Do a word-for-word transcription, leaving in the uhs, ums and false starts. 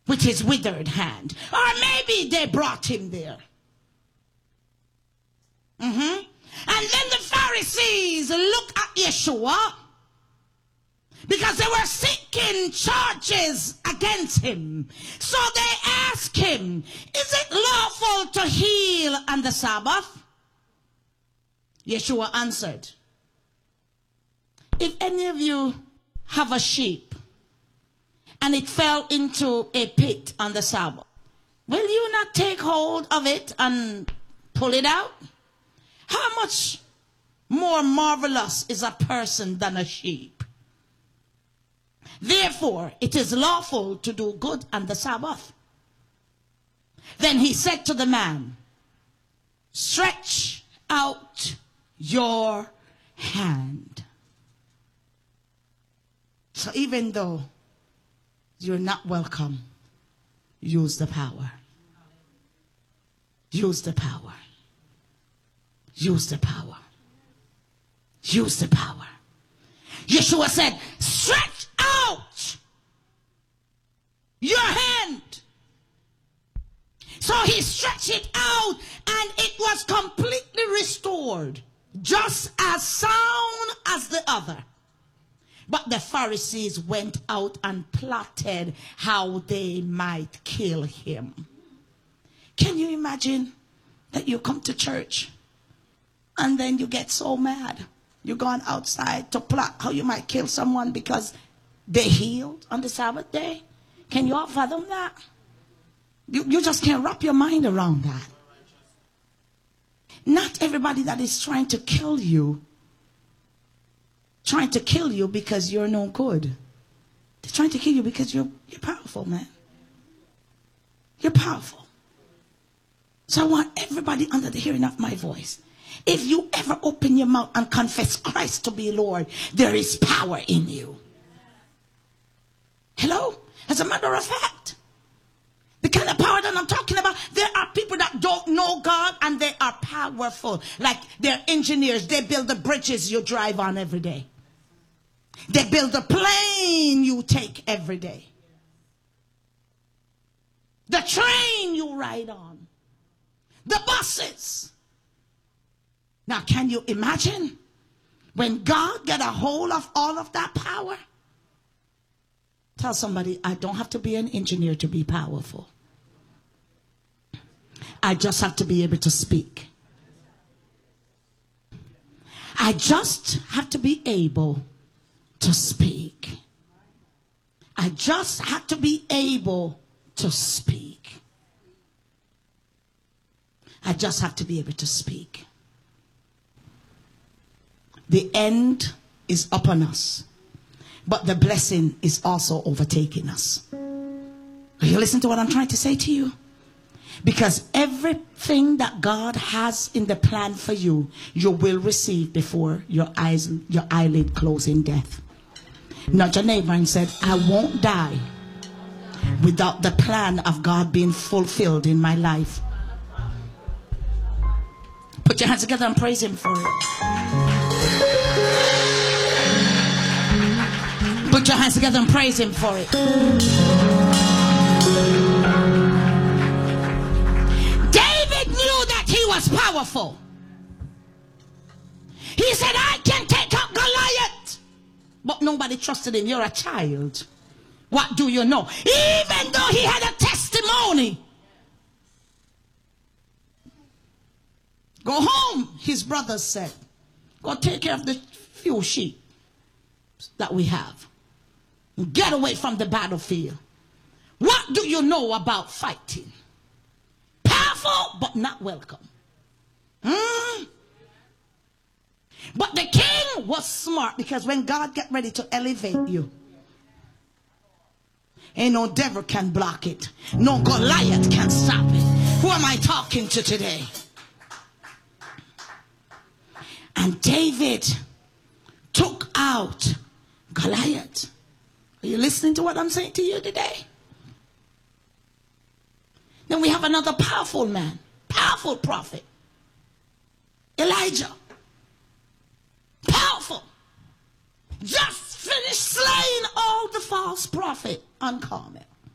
with his withered hand. Or maybe they brought him there. Mm-hmm. And then the Pharisees look at Yeshua because they were seeking charges against him. So they ask him, is it lawful to heal on the Sabbath? Yeshua answered, if any of you have a sheep and it fell into a pit on the Sabbath, will you not take hold of it and pull it out? How much more marvelous is a person than a sheep? Therefore, it is lawful to do good on the Sabbath. Then he said to the man, stretch out your hand. So even though you're not welcome, use the power. Use the power. Use the power. Use the power. Yeshua said, stretch out your hand. So he stretched it out and it was completely restored, just as sound as the other. But the Pharisees went out and plotted how they might kill him. Can you imagine that you come to church and then you get so mad? You're gone outside to plot how you might kill someone because they healed on the Sabbath day? Can you all fathom that? You, you just can't wrap your mind around that. Not everybody that is trying to kill you, trying to kill you because you're no good. They're trying to kill you because you're, you're powerful, man. You're powerful. So I want everybody under the hearing of my voice. If you ever open your mouth and confess Christ to be Lord, there is power in you. Hello? As a matter of fact, the kind of power that I'm talking about, there are people that don't know God and they are powerful. Like they're engineers. They build the bridges you drive on every day. They build the plane you take every day. The train you ride on. The buses. Now, can you imagine when God got a hold of all of that power? Tell somebody, I don't have to be an engineer to be powerful. I just have to be able to speak. I just have to be able to speak. I just have to be able to speak. I just have to be able to speak. The end is upon us, but the blessing is also overtaking us. Are you listening to what I'm trying to say to you? Because everything that God has in the plan for you, you will receive before your eyes, your eyelid close in death. Nudge your neighbor and said, I won't die without the plan of God being fulfilled in my life. Put your hands together and praise him for it. Put your hands together and praise him for it. David knew that he was powerful. He said, I can take out Goliath. But nobody trusted him. You're a child. What do you know? Even though he had a testimony. Go home, his brothers said. Go take care of the few sheep that we have. Get away from the battlefield. What do you know about fighting? Powerful, but not welcome. Hmm? But the king was smart, because when God get ready to elevate you, ain't no devil can block it. No Goliath can stop it. Who am I talking to today? And David took out Goliath. Are you listening to what I'm saying to you today? Then we have another powerful man, powerful prophet, Elijah. Powerful. Just finished slaying all the false prophet on Carmel.